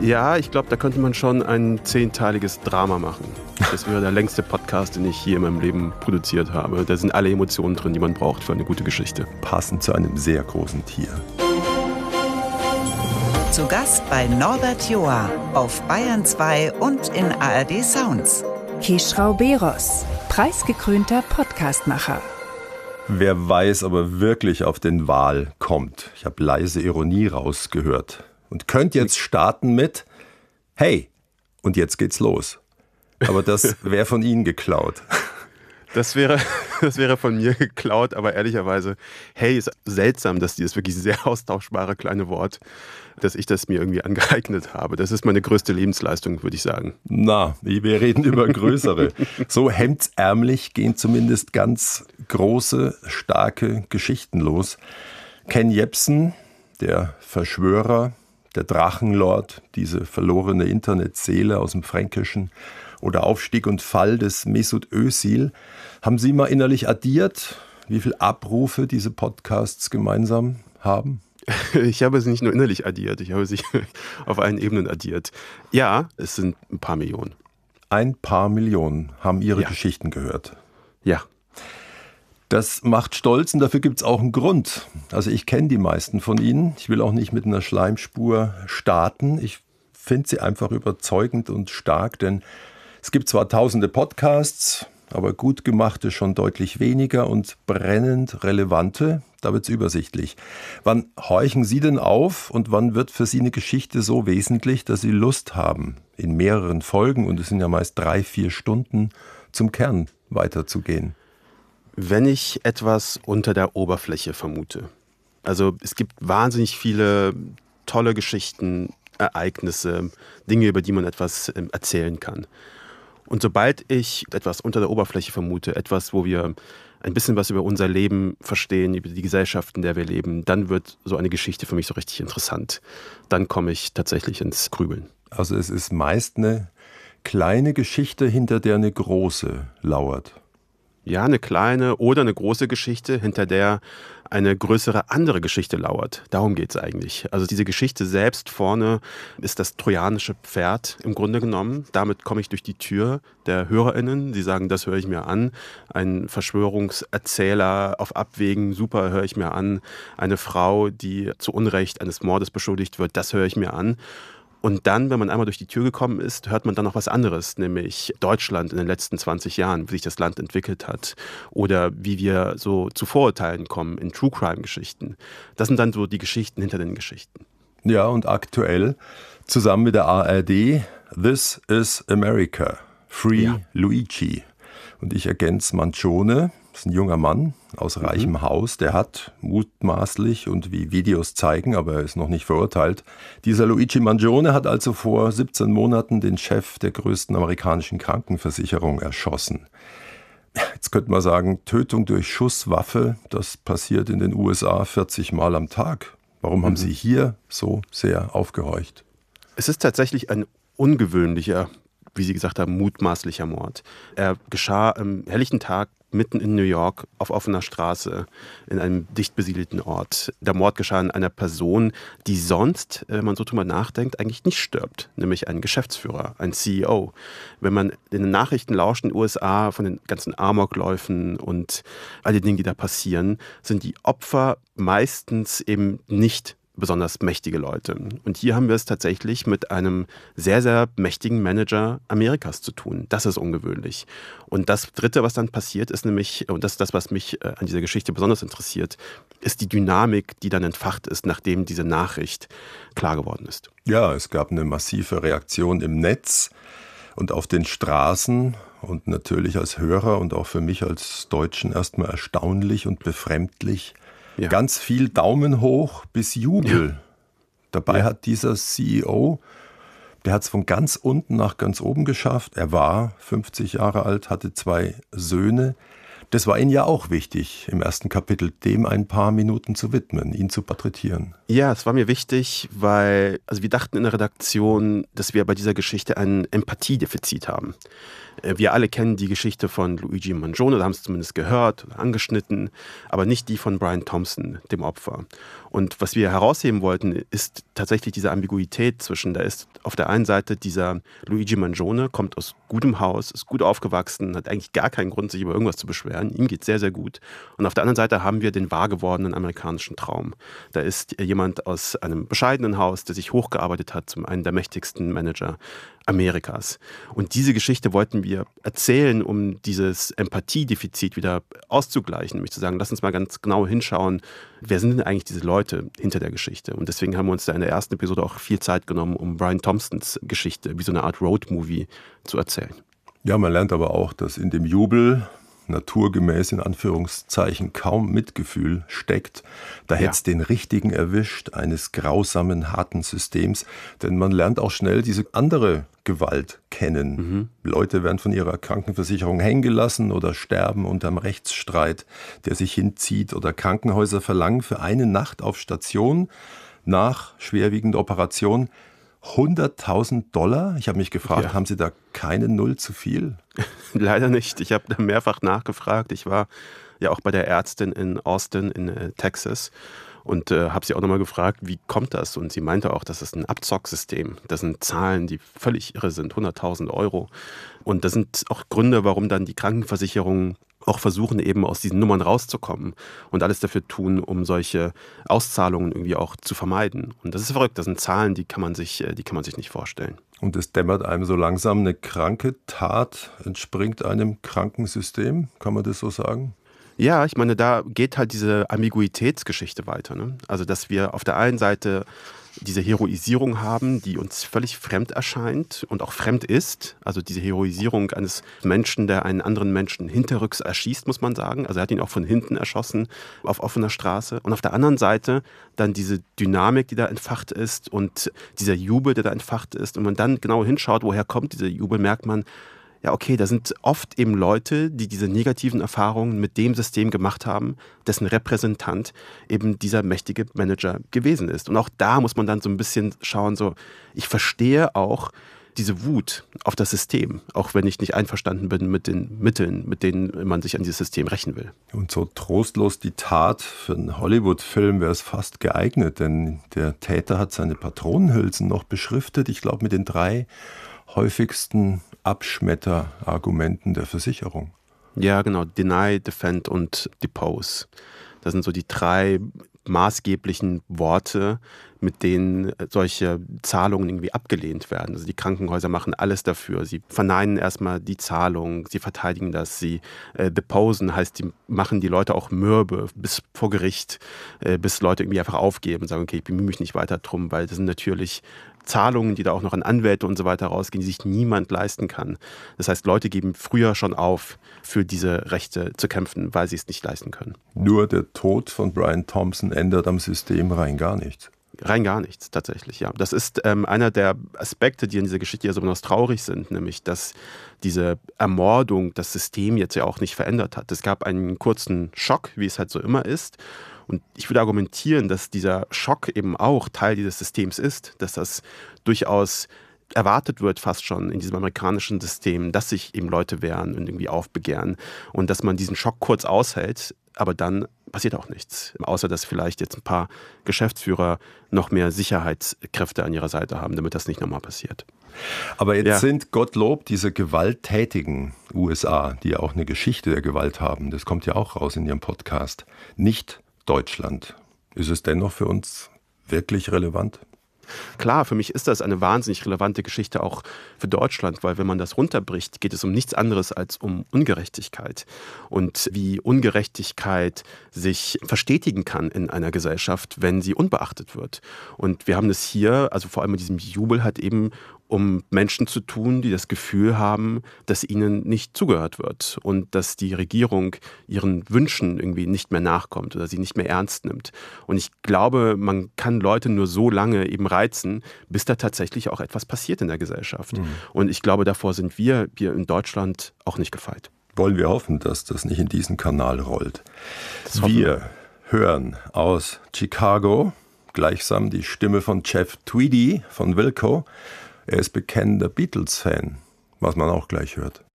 Ja, ich glaube, da könnte man schon ein 10-teiliges Drama machen. Das wäre der längste Podcast, den ich je in meinem Leben produziert habe. Da sind alle Emotionen drin, die man braucht für eine gute Geschichte. Passend zu einem sehr großen Tier. Zu Gast bei Norbert Joa auf Bayern 2 und in ARD Sounds. Keschrau Beros, preisgekrönter Podcastmacher. Wer weiß, ob er wirklich auf den Wal kommt. Ich habe leise Ironie rausgehört. Und könnt jetzt starten mit Hey, und jetzt geht's los. Aber das wäre von Ihnen geklaut. Das wäre von mir geklaut, aber ehrlicherweise, hey, ist seltsam, dass dieses wirklich sehr austauschbare kleine Wort, dass ich das mir irgendwie angeeignet habe. Das ist meine größte Lebensleistung, würde ich sagen. Na, wir reden über größere. So hemdsärmlich gehen zumindest ganz große, starke Geschichten los. Ken Jebsen, der Verschwörer, der Drachenlord, diese verlorene Internetseele aus dem Fränkischen oder Aufstieg und Fall des Mesut Özil. Haben Sie mal innerlich addiert, wie viele Abrufe diese Podcasts gemeinsam haben? Ich habe sie nicht nur innerlich addiert, ich habe sie auf allen Ebenen addiert. Ja, es sind ein paar Millionen. Ein paar Millionen haben Ihre Geschichten gehört. Ja. Das macht stolz und dafür gibt es auch einen Grund. Also ich kenne die meisten von Ihnen. Ich will auch nicht mit einer Schleimspur starten. Ich finde sie einfach überzeugend und stark, denn es gibt zwar tausende Podcasts, aber gut gemachte schon deutlich weniger und brennend relevante, da wird es übersichtlich. Wann horchen Sie denn auf und wann wird für Sie eine Geschichte so wesentlich, dass Sie Lust haben, in mehreren Folgen, und es sind ja meist 3-4 Stunden, zum Kern weiterzugehen? Wenn ich etwas unter der Oberfläche vermute. Also es gibt wahnsinnig viele tolle Geschichten, Ereignisse, Dinge, über die man etwas erzählen kann. Und sobald ich etwas unter der Oberfläche vermute, etwas, wo wir ein bisschen was über unser Leben verstehen, über die Gesellschaft, in der wir leben, dann wird so eine Geschichte für mich so richtig interessant. Dann komme ich tatsächlich ins Grübeln. Also es ist meist eine kleine Geschichte, hinter der eine große lauert. Ja, eine kleine oder eine große Geschichte, hinter der eine größere andere Geschichte lauert. Darum geht es eigentlich. Also diese Geschichte selbst vorne ist das trojanische Pferd im Grunde genommen. Damit komme ich durch die Tür der HörerInnen. Die sagen, das höre ich mir an. Ein Verschwörungserzähler auf Abwägen, super, höre ich mir an. Eine Frau, die zu Unrecht eines Mordes beschuldigt wird, das höre ich mir an. Und dann, wenn man einmal durch die Tür gekommen ist, hört man dann noch was anderes, nämlich Deutschland in den letzten 20 Jahren, wie sich das Land entwickelt hat oder wie wir so zu Vorurteilen kommen in True-Crime-Geschichten. Das sind dann so die Geschichten hinter den Geschichten. Ja, und aktuell zusammen mit der ARD This is America, Free Luigi. Und ich ergänze Mancione, das ist ein junger Mann aus reichem Haus, der hat mutmaßlich und wie Videos zeigen, aber er ist noch nicht verurteilt. Dieser Luigi Mancione hat also vor 17 Monaten den Chef der größten amerikanischen Krankenversicherung erschossen. Jetzt könnte man sagen, Tötung durch Schusswaffe, das passiert in den USA 40 Mal am Tag. Warum haben Sie hier so sehr aufgehorcht? Es ist tatsächlich ein ungewöhnlicher, wie Sie gesagt haben, mutmaßlicher Mord. Er geschah am helllichten Tag mitten in New York auf offener Straße in einem dicht besiedelten Ort. Der Mord geschah an einer Person, die sonst, wenn man so drüber nachdenkt, eigentlich nicht stirbt, nämlich ein Geschäftsführer, ein CEO. Wenn man in den Nachrichten lauscht in den USA von den ganzen Amokläufen und all die Dinge, die da passieren, sind die Opfer meistens eben nicht besonders mächtige Leute. Und hier haben wir es tatsächlich mit einem sehr, sehr mächtigen Manager Amerikas zu tun. Das ist ungewöhnlich. Und das Dritte, was dann passiert, ist nämlich, und das ist das, was mich an dieser Geschichte besonders interessiert, ist die Dynamik, die dann entfacht ist, nachdem diese Nachricht klar geworden ist. Ja, es gab eine massive Reaktion im Netz und auf den Straßen und natürlich als Hörer und auch für mich als Deutschen erstmal erstaunlich und befremdlich. Ja. Ganz viel Daumen hoch bis Jubel. Ja. Dabei hat dieser CEO, der hat es von ganz unten nach ganz oben geschafft. Er war 50 Jahre alt, hatte 2 Söhne. Das war Ihnen ja auch wichtig, im ersten Kapitel dem ein paar Minuten zu widmen, ihn zu porträtieren. Ja, es war mir wichtig, weil wir dachten in der Redaktion, dass wir bei dieser Geschichte ein Empathiedefizit haben. Wir alle kennen die Geschichte von Luigi Mangione, da haben es zumindest gehört oder angeschnitten, aber nicht die von Brian Thompson, dem Opfer. Und was wir herausheben wollten, ist tatsächlich diese Ambiguität zwischen, da ist auf der einen Seite dieser Luigi Mangione, kommt aus gutem Haus, ist gut aufgewachsen, hat eigentlich gar keinen Grund, sich über irgendwas zu beschweren. Ihm geht es sehr, sehr gut. Und auf der anderen Seite haben wir den wahr gewordenen amerikanischen Traum. Da ist jemand aus einem bescheidenen Haus, der sich hochgearbeitet hat zum einen der mächtigsten Manager Amerikas. Und diese Geschichte wollten wir erzählen, um dieses Empathiedefizit wieder auszugleichen, nämlich zu sagen, lass uns mal ganz genau hinschauen, wer sind denn eigentlich diese Leute hinter der Geschichte? Und deswegen haben wir uns da in der ersten Episode auch viel Zeit genommen, um Brian Thompsons Geschichte wie so eine Art Roadmovie zu erzählen. Ja, man lernt aber auch, dass in dem Jubel naturgemäß in Anführungszeichen kaum Mitgefühl steckt. Da hätte es den Richtigen erwischt, eines grausamen, harten Systems. Denn man lernt auch schnell diese andere Gewalt kennen. Leute werden von ihrer Krankenversicherung hängen gelassen oder sterben unterm Rechtsstreit, der sich hinzieht. Oder Krankenhäuser verlangen für eine Nacht auf Station nach schwerwiegender Operation $100.000? Ich habe mich gefragt, haben Sie da keine Null zu viel? Leider nicht. Ich habe da mehrfach nachgefragt. Ich war ja auch bei der Ärztin in Austin in Texas und habe sie auch nochmal gefragt, wie kommt das? Und sie meinte auch, das ist ein Abzocksystem. Das sind Zahlen, die völlig irre sind, 100.000 Euro. Und das sind auch Gründe, warum dann die Krankenversicherungen auch versuchen, eben aus diesen Nummern rauszukommen und alles dafür tun, um solche Auszahlungen irgendwie auch zu vermeiden. Und das ist verrückt, das sind Zahlen, die kann man sich nicht vorstellen. Und es dämmert einem so langsam, eine kranke Tat entspringt einem kranken System, kann man das so sagen? Ja, ich meine, da geht halt diese Ambiguitätsgeschichte weiter, ne? Also, dass wir auf der einen Seite diese Heroisierung haben, die uns völlig fremd erscheint und auch fremd ist. Also diese Heroisierung eines Menschen, der einen anderen Menschen hinterrücks erschießt, muss man sagen. Also er hat ihn auch von hinten erschossen auf offener Straße. Und auf der anderen Seite dann diese Dynamik, die da entfacht ist und dieser Jubel, der da entfacht ist. Und man dann genau hinschaut, woher kommt dieser Jubel, merkt man, ja, okay, da sind oft eben Leute, die diese negativen Erfahrungen mit dem System gemacht haben, dessen Repräsentant eben dieser mächtige Manager gewesen ist. Und auch da muss man dann so ein bisschen schauen, so, ich verstehe auch diese Wut auf das System, auch wenn ich nicht einverstanden bin mit den Mitteln, mit denen man sich an dieses System rächen will. Und so trostlos die Tat für einen Hollywood-Film wäre es fast geeignet, denn der Täter hat seine Patronenhülsen noch beschriftet, ich glaube mit den 3 häufigsten Abschmetterargumenten der Versicherung. Ja, genau. Deny, Defend und Depose. Das sind so die 3 maßgeblichen Worte, mit denen solche Zahlungen irgendwie abgelehnt werden. Also die Krankenhäuser machen alles dafür. Sie verneinen erstmal die Zahlung, sie verteidigen das, sie deposen, heißt, die machen die Leute auch mürbe bis vor Gericht, bis Leute irgendwie einfach aufgeben und sagen, okay, ich bemühe mich nicht weiter drum, weil das sind natürlich Zahlungen, die da auch noch an Anwälte und so weiter rausgehen, die sich niemand leisten kann. Das heißt, Leute geben früher schon auf, für diese Rechte zu kämpfen, weil sie es nicht leisten können. Nur der Tod von Brian Thompson ändert am System rein gar nichts. Rein gar nichts, tatsächlich, ja. Das ist einer der Aspekte, die in dieser Geschichte ja so besonders traurig sind, nämlich, dass diese Ermordung das System jetzt ja auch nicht verändert hat. Es gab einen kurzen Schock, wie es halt so immer ist. Und ich würde argumentieren, dass dieser Schock eben auch Teil dieses Systems ist, dass das durchaus erwartet wird fast schon in diesem amerikanischen System, dass sich eben Leute wehren und irgendwie aufbegehren und dass man diesen Schock kurz aushält, aber dann passiert auch nichts, außer dass vielleicht jetzt ein paar Geschäftsführer noch mehr Sicherheitskräfte an ihrer Seite haben, damit das nicht nochmal passiert. Aber jetzt sind Gottlob diese gewalttätigen USA, die ja auch eine Geschichte der Gewalt haben, das kommt ja auch raus in Ihrem Podcast, nicht Deutschland. Ist es dennoch für uns wirklich relevant? Klar, für mich ist das eine wahnsinnig relevante Geschichte auch für Deutschland, weil wenn man das runterbricht, geht es um nichts anderes als um Ungerechtigkeit und wie Ungerechtigkeit sich verstetigen kann in einer Gesellschaft, wenn sie unbeachtet wird. Und wir haben das hier, also vor allem in diesem Jubel, halt eben um Menschen zu tun, die das Gefühl haben, dass ihnen nicht zugehört wird und dass die Regierung ihren Wünschen irgendwie nicht mehr nachkommt oder sie nicht mehr ernst nimmt. Und ich glaube, man kann Leute nur so lange eben reizen, bis da tatsächlich auch etwas passiert in der Gesellschaft. Und ich glaube, davor sind wir hier in Deutschland auch nicht gefeit. wollen wir hoffen, dass das nicht in diesen Kanal rollt. Wir hören aus Chicago gleichsam die Stimme von Jeff Tweedy von Wilco. Er ist bekennender Beatles-Fan, was man auch gleich hört.